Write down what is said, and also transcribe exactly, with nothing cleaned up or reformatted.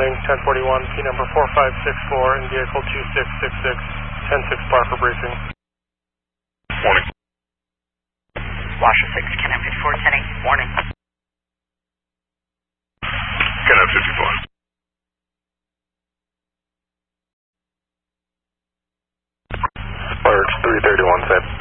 morning, ten forty-one, P number four five six four in vehicle two six six six, ten six bar for briefing. Morning. Washer six, Can I fifty-four, ten eight, morning. Can I fifty-four. Birch three thirty-one, same.